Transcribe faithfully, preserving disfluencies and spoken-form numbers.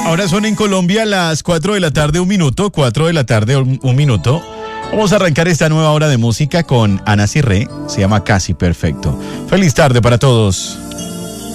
Ahora son en Colombia las cuatro de la tarde, un minuto, cuatro de la tarde, un, un minuto. Vamos a arrancar esta nueva hora de música con Ana Cirré, se llama Casi Perfecto. Feliz tarde para todos.